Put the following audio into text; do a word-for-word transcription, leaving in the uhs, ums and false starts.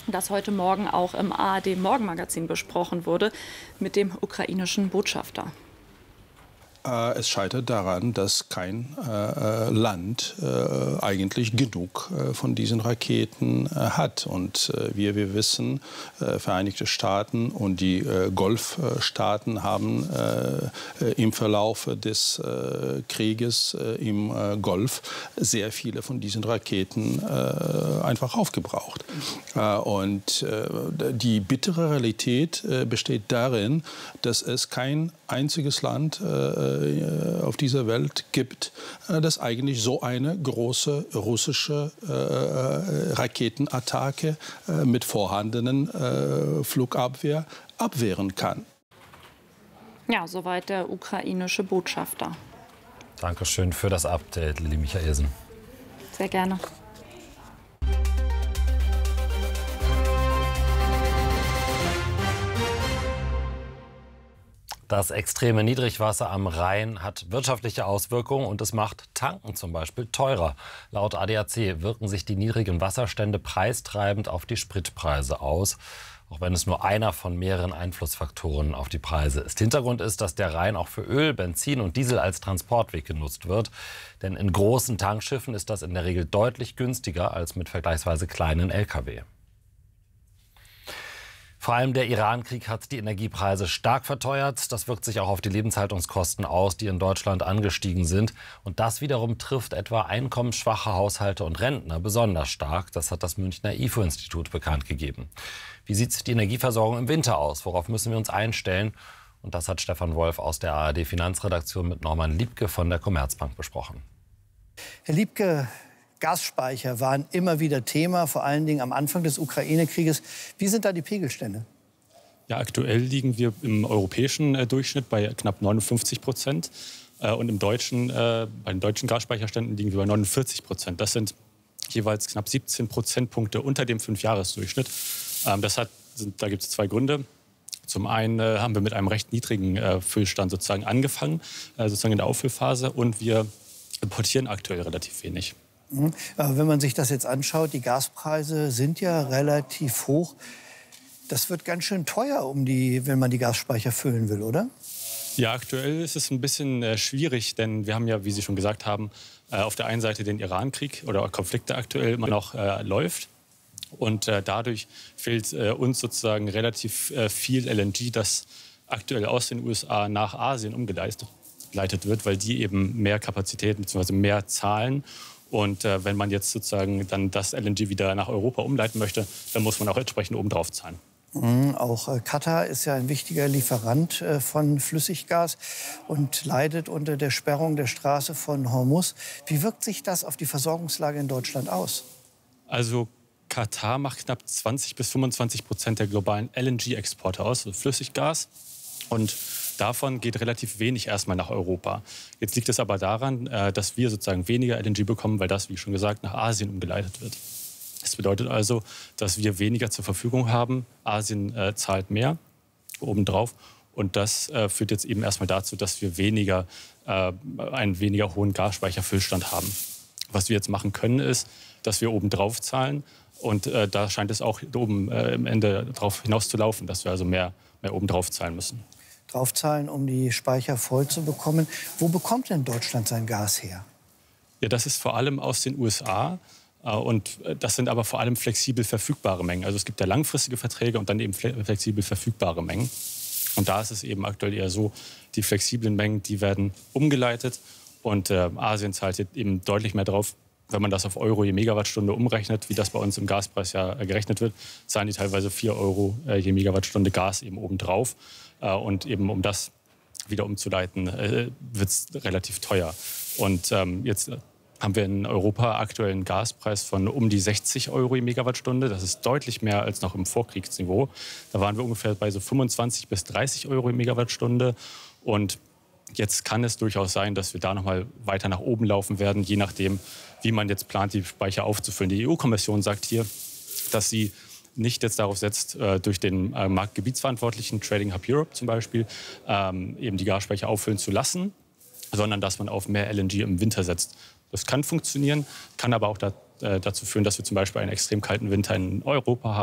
das heute Morgen auch im A R D-Morgenmagazin besprochen wurde mit dem ukrainischen Botschafter. Es scheitert daran, dass kein äh, Land äh, eigentlich genug äh, von diesen Raketen äh, hat. Und äh, wie wir wissen, äh, Vereinigte Staaten und die äh, Golfstaaten haben äh, im Verlauf des äh, Krieges äh, im äh, Golf sehr viele von diesen Raketen äh, einfach aufgebraucht. Äh, und äh, die bittere Realität äh, besteht darin, dass es kein einziges Land äh, auf dieser Welt gibt, das eigentlich so eine große russische äh, Raketenattacke äh, mit vorhandenen äh, Flugabwehr abwehren kann. Ja, soweit der ukrainische Botschafter. Dankeschön für das Update, Lilly Michaelsen. Sehr gerne. Das extreme Niedrigwasser am Rhein hat wirtschaftliche Auswirkungen und es macht Tanken zum Beispiel teurer. Laut A D A C wirken sich die niedrigen Wasserstände preistreibend auf die Spritpreise aus, auch wenn es nur einer von mehreren Einflussfaktoren auf die Preise ist. Hintergrund ist, dass der Rhein auch für Öl, Benzin und Diesel als Transportweg genutzt wird. Denn in großen Tankschiffen ist das in der Regel deutlich günstiger als mit vergleichsweise kleinen L K W. Vor allem der Iran-Krieg hat die Energiepreise stark verteuert. Das wirkt sich auch auf die Lebenshaltungskosten aus, die in Deutschland angestiegen sind. Und das wiederum trifft etwa einkommensschwache Haushalte und Rentner besonders stark. Das hat das Münchner I F O-Institut bekannt gegeben. Wie sieht die Energieversorgung im Winter aus? Worauf müssen wir uns einstellen? Und das hat Stefan Wolf aus der A R D-Finanzredaktion mit Norman Liebke von der Commerzbank besprochen. Herr Liebke, Gasspeicher waren immer wieder Thema, vor allen Dingen am Anfang des Ukraine-Krieges. Wie sind da die Pegelstände? Ja, aktuell liegen wir im europäischen äh, Durchschnitt bei knapp neunundfünfzig Prozent. Äh, und im deutschen, äh, bei den deutschen Gasspeicherständen liegen wir bei neunundvierzig Prozent. Das sind jeweils knapp siebzehn Prozentpunkte unter dem Fünfjahresdurchschnitt. Ähm, das hat, sind, da gibt es zwei Gründe. Zum einen äh, haben wir mit einem recht niedrigen äh, Füllstand sozusagen angefangen, äh, sozusagen in der Auffüllphase. Und wir importieren aktuell relativ wenig. Aber wenn man sich das jetzt anschaut, die Gaspreise sind ja relativ hoch. Das wird ganz schön teuer, um die, wenn man die Gasspeicher füllen will, oder? Ja, aktuell ist es ein bisschen äh, schwierig, denn wir haben ja, wie Sie schon gesagt haben, äh, auf der einen Seite den Iran-Krieg oder Konflikt, der aktuell immer noch äh, läuft. Und äh, dadurch fehlt äh, uns sozusagen relativ äh, viel L N G, das aktuell aus den U S A nach Asien umgeleitet wird, weil die eben mehr Kapazität bzw. mehr zahlen. Und äh, wenn man jetzt sozusagen dann das L N G wieder nach Europa umleiten möchte, dann muss man auch entsprechend obendrauf zahlen. Mhm, auch äh, Katar ist ja ein wichtiger Lieferant äh, von Flüssiggas und leidet unter der Sperrung der Straße von Hormuz. Wie wirkt sich das auf die Versorgungslage in Deutschland aus? Also Katar macht knapp zwanzig bis fünfundzwanzig Prozent der globalen L N G-Exporte aus, also Flüssiggas. Und davon geht relativ wenig erstmal nach Europa. Jetzt liegt es aber daran, dass wir sozusagen weniger L N G bekommen, weil das, wie schon gesagt, nach Asien umgeleitet wird. Das bedeutet also, dass wir weniger zur Verfügung haben. Asien äh, zahlt mehr obendrauf. Und das äh, führt jetzt eben erstmal dazu, dass wir weniger, äh, einen weniger hohen Gasspeicherfüllstand haben. Was wir jetzt machen können, ist, dass wir obendrauf zahlen. Und äh, da scheint es auch oben äh, am Ende darauf hinaus zu laufen, dass wir also mehr, mehr obendrauf zahlen müssen. Draufzahlen, um die Speicher voll zu bekommen. Wo bekommt denn Deutschland sein Gas her? Ja, das ist vor allem aus den U S A. Und das sind aber vor allem flexibel verfügbare Mengen. Also es gibt ja langfristige Verträge und dann eben flexibel verfügbare Mengen. Und da ist es eben aktuell eher so, die flexiblen Mengen, die werden umgeleitet. Und äh, Asien zahlt jetzt eben deutlich mehr drauf. Wenn man das auf Euro je Megawattstunde umrechnet, wie das bei uns im Gaspreis ja äh, gerechnet wird, zahlen die teilweise vier Euro äh, je Megawattstunde Gas eben obendrauf. Äh, und eben um das wieder umzuleiten, äh, wird es relativ teuer. Und ähm, jetzt haben wir in Europa aktuell einen Gaspreis von um die sechzig Euro je Megawattstunde. Das ist deutlich mehr als noch im Vorkriegsniveau. Da waren wir ungefähr bei so fünfundzwanzig bis dreißig Euro je Megawattstunde. Und jetzt kann es durchaus sein, dass wir da noch mal weiter nach oben laufen werden, je nachdem, wie man jetzt plant, die Speicher aufzufüllen. Die E U-Kommission sagt hier, dass sie nicht jetzt darauf setzt, durch den Marktgebietsverantwortlichen Trading Hub Europe zum Beispiel, eben die Gasspeicher auffüllen zu lassen, sondern dass man auf mehr L N G im Winter setzt. Das kann funktionieren, kann aber auch da, äh, dazu führen, dass wir zum Beispiel einen extrem kalten Winter in Europa haben.